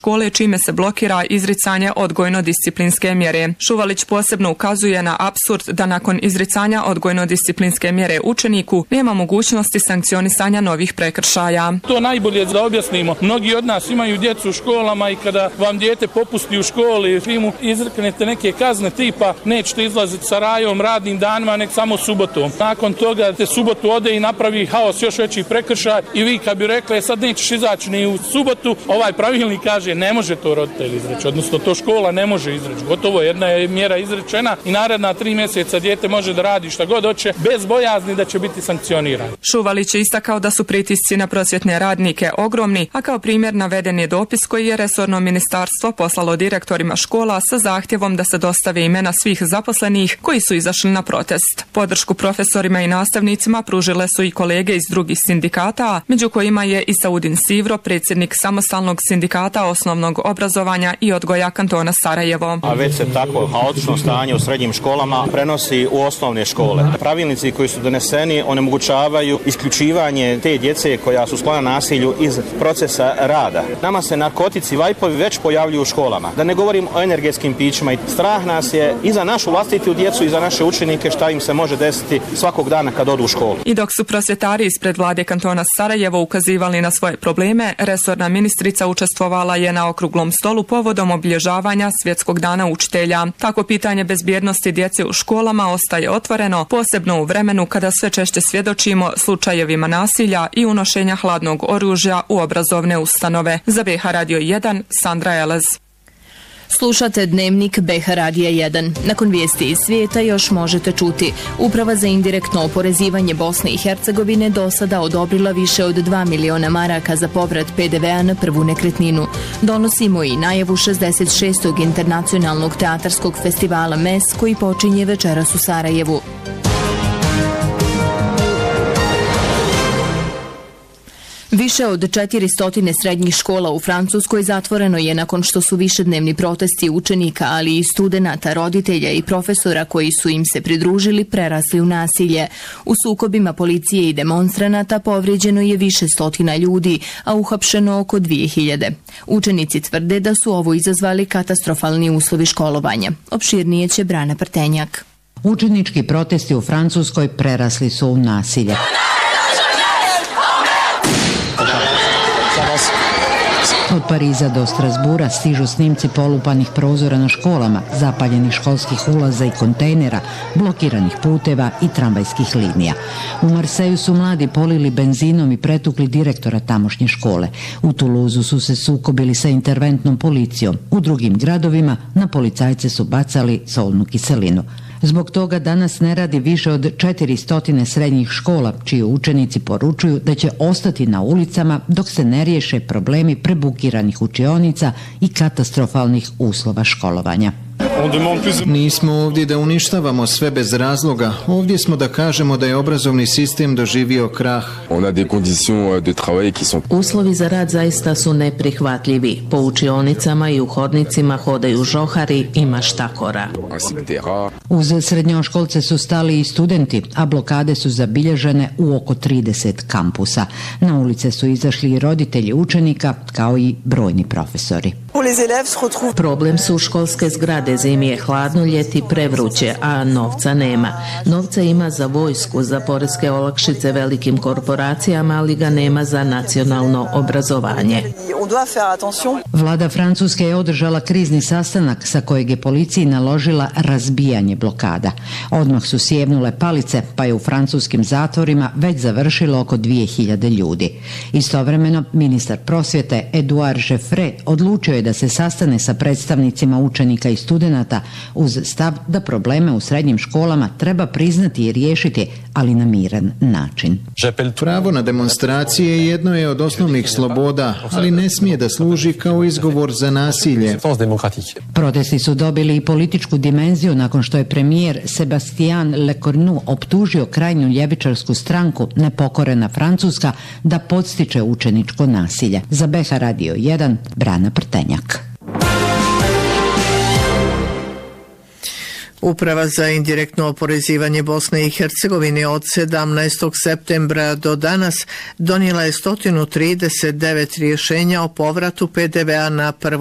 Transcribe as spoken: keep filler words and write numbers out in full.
škole čime se blokira izricanje odgojno-disciplinske mjere. Šuvalić posebno ukazuje na apsurd da nakon izricanja odgojno-disciplinske mjere učeniku nema mogućnosti sankcionisanja novih prekršaja. To najbolje da objasnimo. Mnogi od nas imaju djecu u školama i kada vam dijete popusti u školi, vi mu izreknete neke kazne tipa nećete izlaziti sa rajom radnim danima, nek samo subotom. Nakon toga te subotu ode i napravi haos, još veći prekršaj i vi kad bi rekli sad nećeš izaći ni u subotu, ovaj pravilnik kaže ne može to roditelj izreći, odnosno to škola ne može izreći. Gotovo, jedna je mjera izrečena i naredna tri mjeseca dijete može da radi šta god hoće bez bojazni da će biti sankcioniran. Šuvalić je istakao da su pritisci na prosvjetne radnike ogromni, a kao primjer naveden je dopis koji je resorno ministarstvo poslalo direktorima škola sa zahtjevom da se dostave imena svih zaposlenih koji su izašli na protest. Podršku profesorima i nastavnicima pružile su i kolege iz drugih sindikata, među kojima je i Saudin Sivro, predsjednik samostalnog sindikata osnovnog obrazovanja i odgoja kantona Sarajevo. A već se tako haotično stanje u srednjim školama prenosi u osnovne škole. Pravilnici koji su doneseni onemogućavaju isključivanje te djece koja su sklona nasilju iz procesa rada. Nama se narkotici, vajpovi već pojavljuju u školama. Da ne govorim o energetskim pićima. Strah nas je i za našu vlastitu djecu i za naše učenike šta im se može desiti svakog dana kad odu u školu. I dok su prosvjetari ispred vlade kantona Sarajevo ukazivali na svoje probleme, resorna ministrica učestvovala je na okruglom stolu povodom obilježavanja Svjetskog dana učitelja. Tako pitanje bezbjednosti djece u školama ostaje otvoreno, posebno u vremenu kada sve češće svjedočimo slučajevima nasilja i unošenja hladnog oružja u obrazovne ustanove. Za B H Radio jedan, Sandra Elez. Slušate dnevnik B H Radija jedan. Nakon vijesti iz svijeta još možete čuti. Uprava za indirektno oporezivanje Bosne i Hercegovine do sada odobrila više od dva miliona maraka za povrat P D V-a na prvu nekretninu. Donosimo i najavu šezdeset šestog internacionalnog teatarskog festivala M E S koji počinje večeras u Sarajevu. Više od četiristo srednjih škola u Francuskoj zatvoreno je nakon što su višednevni protesti učenika, ali i studenata, roditelja i profesora koji su im se pridružili prerasli u nasilje. U sukobima policije i demonstranata povrijeđeno je više stotina ljudi, a uhapšeno oko dvije hiljade. Učenici tvrde da su ovo izazvali katastrofalni uslovi školovanja. Opširnije će Brana Prtenjak. Učenički protesti u Francuskoj prerasli su u nasilje. Od Pariza do Strasbura stižu snimci polupanih prozora na školama, zapaljenih školskih ulaza i kontejnera, blokiranih puteva i tramvajskih linija. U Marseju su mladi polili benzinom i pretukli direktora tamošnje škole. U Tuluzu su se sukobili sa interventnom policijom. U drugim gradovima na policajce su bacali solnu kiselinu. Zbog toga danas ne radi više od četiristo srednjih škola, čiji učenici poručuju da će ostati na ulicama dok se ne riješe problemi prebukiranih učionica i katastrofalnih uslova školovanja. Nismo ovdje da uništavamo sve bez razloga. Ovdje smo da kažemo da je obrazovni sistem doživio krah. Uslovi za rad zaista su neprihvatljivi. Po učionicama i u hodnicima hodaju žohari i maštakora. Uz srednjoškolce su stali i studenti, a blokade su zabilježene u oko trideset kampusa. Na ulice su izašli i roditelji učenika, kao i brojni profesori. Problem su školske zgrade, zimi je hladno, ljeti prevruće, a novca nema. Novca ima za vojsku, za poreske olakšice velikim korporacijama, ali ga nema za nacionalno obrazovanje. Vlada Francuske je održala krizni sastanak sa kojeg je policiji naložila razbijanje blokada. Odmah su sjevnule palice, pa je u francuskim zatvorima već završilo oko dvije hiljade ljudi. Istovremeno, ministar prosvjete Edouard Jeffrey odlučio je da se sastane sa predstavnicima učenika i studenata uz stav da probleme u srednjim školama treba priznati i riješiti, ali na miran način. Pravo na demonstracije jedno je od osnovnih sloboda, ali ne smije da služi kao izgovor za nasilje. Protesti su dobili i političku dimenziju nakon što je premijer Sébastien Lecornu optužio krajnju ljevičarsku stranku Nepokorena Francuska da podstiče učeničko nasilje. Za B H Radio jedan, Brana Prtenjak. Uprava za indirektno oporezivanje Bosne i Hercegovine od sedamnaestog septembra do danas donijela je sto trideset devet rješenja o povratu P D V-a na prvo